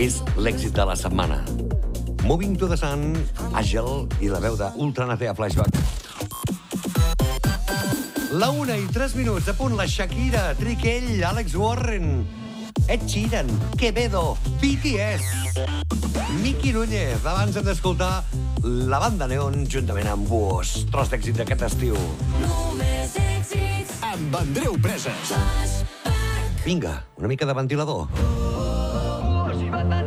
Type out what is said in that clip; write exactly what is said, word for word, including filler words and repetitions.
és l'èxit de la setmana. Moving to the Sun, Àngel i la veu d'Ultranatea Flashback. La una i tres minuts, a punt, la Shakira, Triquell, Alex Warren, Ed Sheeran, Quevedo, B T S, Miki Núñez. Abans hem d'escoltar la banda Neon juntament amb Buos. Tros d'èxit d'aquest estiu. Només èxits. Amb Andreu Preses. Vinga, una mica de ventilador. Oh, oh, oh,